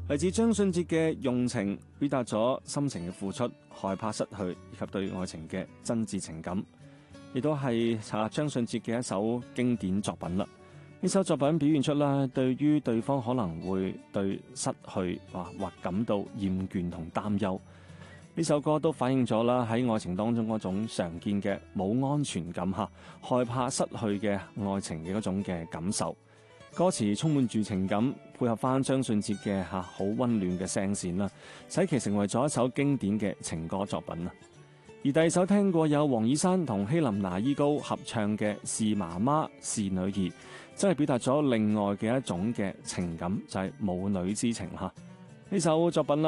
嚟自張信哲嘅用情，表達咗心情嘅付出、害怕失去以及對愛情嘅真摯情感，亦都係張信哲嘅一首經典作品啦。呢首作品表現出啦，對於對方可能會對失去或感到厭倦同擔憂。呢首歌都反映咗啦喺愛情當中嗰種常見嘅冇安全感害怕失去嘅愛情嘅嗰種嘅感受。歌詞充滿住情感，配合翻張信哲嘅好溫暖嘅聲線啦，使其成為咗一首經典嘅情歌作品啦。而第二首聽過有黃綺珊同希林娜依高合唱嘅《是媽媽是女兒》，真係表達咗另外嘅一種嘅情感，就係母女之情呢首作品啦。